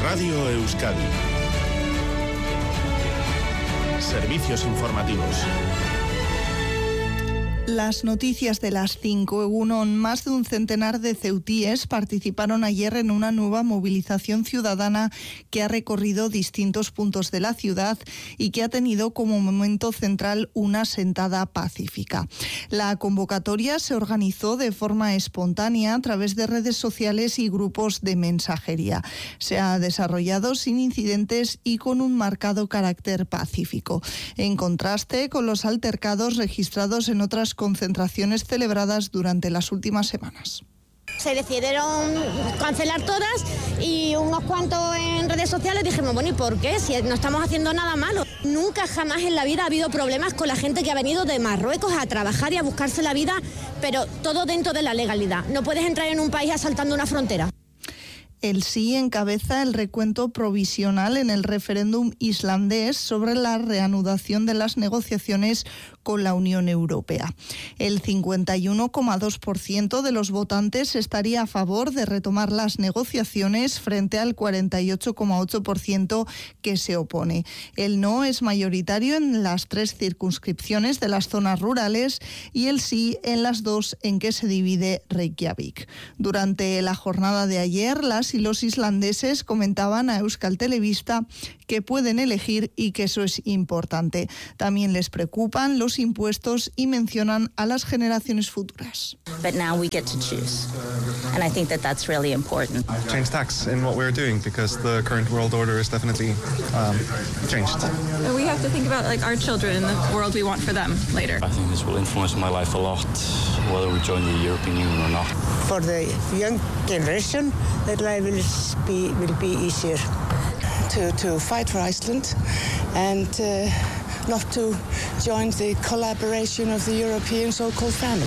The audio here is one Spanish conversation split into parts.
Radio Euskadi. Servicios informativos. Las noticias de las 5. Más de un centenar de ceutíes participaron ayer en una nueva movilización ciudadana que ha recorrido distintos puntos de la ciudad y que ha tenido como momento central una sentada pacífica. La convocatoria se organizó de forma espontánea a través de redes sociales y grupos de mensajería. Se ha desarrollado sin incidentes y con un marcado carácter pacífico, en contraste con los altercados registrados en otras concentraciones celebradas durante las últimas semanas. Se decidieron cancelar todas y unos cuantos en redes sociales dijimos, bueno, ¿y por qué? Si no estamos haciendo nada malo. Nunca jamás en la vida ha habido problemas con la gente que ha venido de Marruecos a trabajar y a buscarse la vida, pero todo dentro de la legalidad. No puedes entrar en un país asaltando una frontera. El sí encabeza el recuento provisional en el referéndum islandés sobre la reanudación de las negociaciones con la Unión Europea. El 51,2% de los votantes estaría a favor de retomar las negociaciones frente al 48,8% que se opone. El no es mayoritario en las 3 circunscripciones de las zonas rurales y el sí en las 2 en que se divide Reykjavik. Durante la jornada de ayer, las y los islandeses comentaban a Euskal Telebista que pueden elegir y que eso es importante. También les preocupan los impuestos y mencionan a las generaciones futuras. But now we get to choose. And I think that that's really important. Change tax in what we're doing because the current world order is definitely changed. We have to think about like our children and the world we want for them later. I think this will influence my life a lot, whether we join the European Union or not. For the young generation, that life will be easier to fight for Iceland and not to join the collaboration of the European so-called family.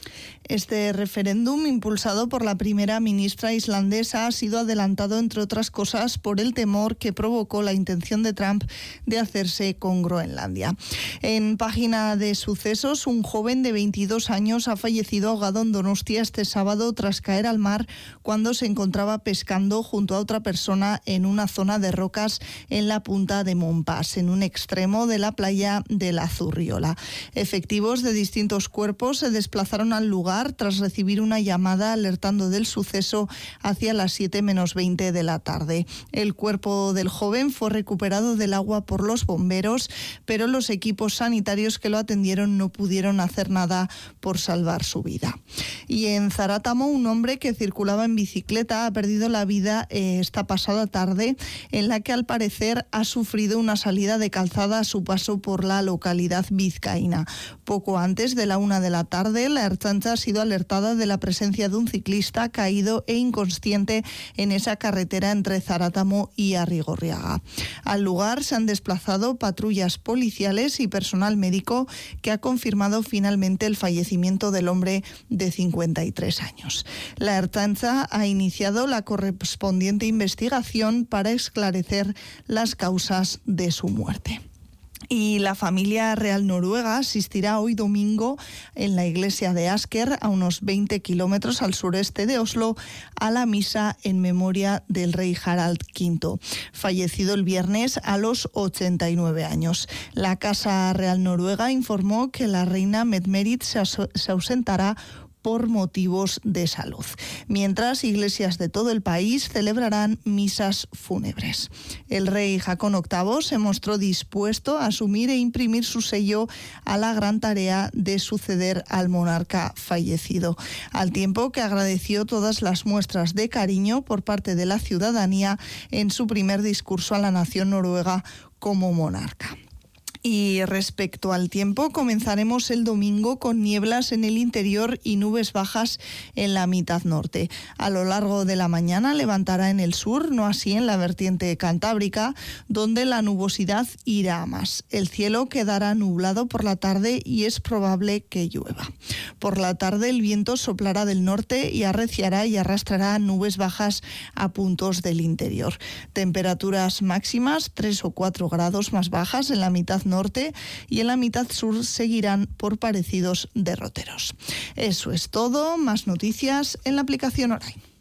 Este referéndum, impulsado por la primera ministra islandesa, ha sido adelantado, entre otras cosas, por el temor que provocó la intención de Trump de hacerse con Groenlandia. En página de sucesos, un joven de 22 años ha fallecido ahogado en Donostia este sábado tras caer al mar cuando se encontraba pescando junto a otra persona en una zona de rocas en la punta de Monpas, en un extremo de la playa de la Zurriola. Efectivos de distintos cuerpos se desplazaron al lugar tras recibir una llamada alertando del suceso hacia las 7 menos 20 de la tarde. El cuerpo del joven fue recuperado del agua por los bomberos, pero los equipos sanitarios que lo atendieron no pudieron hacer nada por salvar su vida. Y en Zarátamo, un hombre que circulaba en bicicleta ha perdido la vida esta pasada tarde, en la que al parecer ha sufrido una salida de calzada a su paso por la localidad vizcaína. Poco antes de la 1 de la tarde, la Ertzaintza ha sido alertada de la presencia de un ciclista caído e inconsciente en esa carretera entre Zarátamo y Arrigorriaga. Al lugar se han desplazado patrullas policiales y personal médico que ha confirmado finalmente el fallecimiento del hombre de 53 años. La Ertzaintza ha iniciado la correspondiente investigación para esclarecer las causas de su muerte. Y la familia real noruega asistirá hoy domingo en la iglesia de Asker, a unos 20 kilómetros al sureste de Oslo, a la misa en memoria del rey Harald V, fallecido el viernes a los 89 años. La Casa Real Noruega informó que la reina Mette-Marit se ausentará por motivos de salud, mientras iglesias de todo el país celebrarán misas fúnebres. El rey Haakon VIII se mostró dispuesto a asumir e imprimir su sello a la gran tarea de suceder al monarca fallecido, al tiempo que agradeció todas las muestras de cariño por parte de la ciudadanía en su primer discurso a la nación noruega como monarca. Y respecto al tiempo, comenzaremos el domingo con nieblas en el interior y nubes bajas en la mitad norte. A lo largo de la mañana levantará en el sur, no así en la vertiente cantábrica, donde la nubosidad irá a más. El cielo quedará nublado por la tarde y es probable que llueva. Por la tarde el viento soplará del norte y arreciará y arrastrará nubes bajas a puntos del interior. Temperaturas máximas 3 o 4 grados más bajas en la mitad norte y en la mitad sur seguirán por parecidos derroteros. Eso es todo. Más noticias en la aplicación Orain.